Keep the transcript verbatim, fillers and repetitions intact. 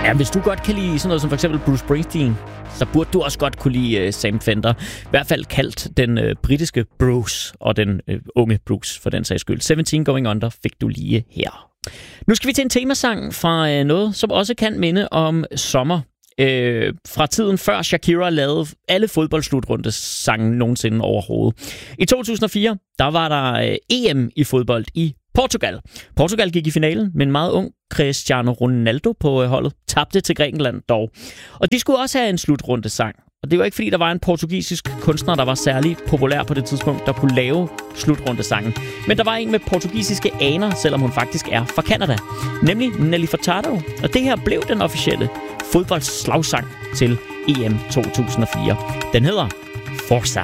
Ja, hvis du godt kan lide sådan noget som for eksempel Bruce Springsteen, så burde du også godt kunne lide uh, Sam Fender. I hvert fald kaldt den uh, britiske Bruce, og den uh, unge Bruce for den sags skyld. sytten Going Under fik du lige her. Nu skal vi til en temasang fra uh, noget, som også kan minde om sommer. Øh, fra tiden før Shakira lavede alle fodboldslutrundesange nogensinde overhovedet. I to tusind og fire, der var der øh, E M i fodbold i Portugal. Portugal gik i finalen med en meget ung Cristiano Ronaldo på øh, holdet. Tabte til Grækenland dog. Og de skulle også have en slutrundesang. Og det var ikke fordi, der var en portugisisk kunstner, der var særlig populær på det tidspunkt, der kunne lave slutrundesangen. Men der var en med portugisiske aner, selvom hun faktisk er fra Canada. Nemlig Nelly Furtado. Og det her blev den officielle fodboldslagsang til E M to tusind og fire. Den hedder Forza.